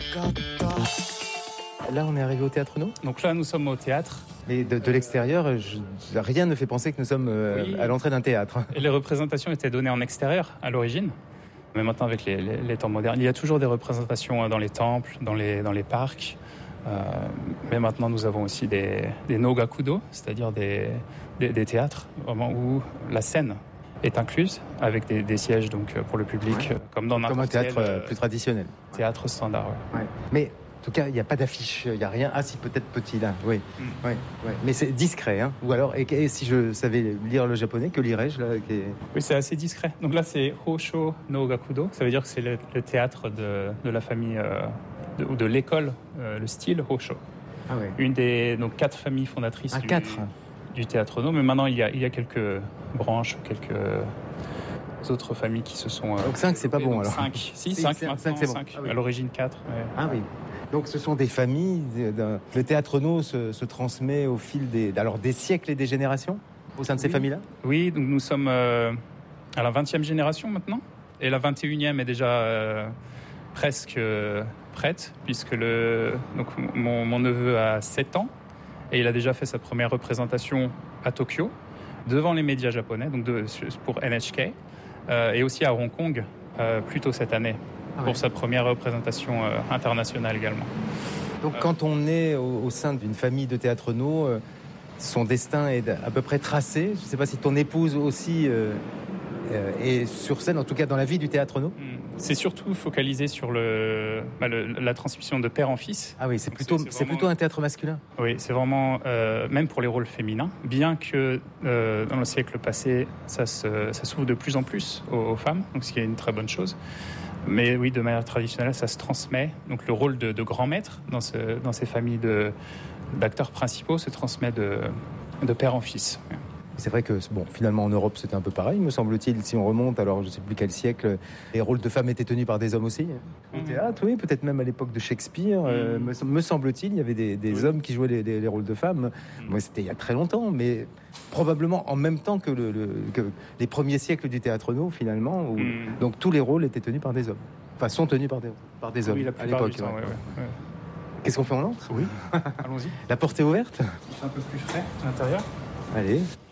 Là, on est arrivé au Théâtre No. Donc là, nous sommes au théâtre. Mais de l'extérieur, rien ne fait penser que nous sommes à l'entrée d'un théâtre. Et les représentations étaient données en extérieur à l'origine. Mais maintenant, avec les temps modernes, il y a toujours des représentations dans les temples, dans les parcs. Mais maintenant, nous avons aussi des no-gakudo, c'est-à-dire des théâtres vraiment où la scène est incluse, avec des sièges donc, pour le public, comme dans n'importe un théâtre plus traditionnel. Théâtre standard, ouais. Mais en tout cas, il n'y a pas d'affiche, il n'y a rien. Ah si, peut-être petit là, oui. Ouais. Mais c'est discret, hein. Ou alors, et si je savais lire le japonais, que lirais-je là Oui, c'est assez discret. Donc là, c'est Hosho no Gakudo, ça veut dire que c'est le théâtre de la famille, ou de l'école, le style Hosho. Ah ouais. Une des 4 familles fondatrices du théâtre No, mais maintenant il y a quelques branches, quelques autres familles qui se sont... donc 5, c'est pas bon alors. 5, 5 maintenant, 5, c'est bon. 5. Ah oui. À l'origine 4. Ouais. Ah oui. Donc ce sont des familles, le théâtre No se transmet au fil des siècles et des générations au sein de ces familles-là. Oui, donc nous sommes à la 20e génération maintenant, et la 21e est déjà presque prête, puisque donc mon neveu a 7 ans, et il a déjà fait sa première représentation à Tokyo, devant les médias japonais, donc pour NHK, et aussi à Hong Kong, plus tôt cette année. Pour sa première représentation internationale également. Donc quand on est au sein d'une famille de théâtre No, son destin est à peu près tracé. Je ne sais pas si ton épouse aussi est sur scène, en tout cas dans la vie du théâtre No. C'est surtout focalisé sur la transmission de père en fils. Ah oui, c'est plutôt un théâtre masculin. Oui, c'est vraiment, même pour les rôles féminins, bien que dans le siècle passé, ça s'ouvre de plus en plus aux femmes, donc ce qui est une très bonne chose. Mais oui, de manière traditionnelle, ça se transmet. Donc le rôle de grand maître dans ces familles d'acteurs principaux se transmet de père en fils. C'est vrai que finalement en Europe c'était un peu pareil, me semble-t-il. Si on remonte, alors je ne sais plus quel siècle, les rôles de femmes étaient tenus par des hommes aussi. Au théâtre, oui, peut-être même à l'époque de Shakespeare, me semble-t-il, il y avait des hommes qui jouaient les rôles de femmes. Moi, c'était il y a très longtemps, mais probablement en même temps que les premiers siècles du théâtre No, finalement, où donc tous les rôles étaient tenus par des hommes. Enfin, sont tenus par des hommes à l'époque. Ouais. Qu'est-ce qu'on fait, on entre ? Oui, allons-y. La porte est ouverte ? Il fait un peu plus frais à l'intérieur. Allez.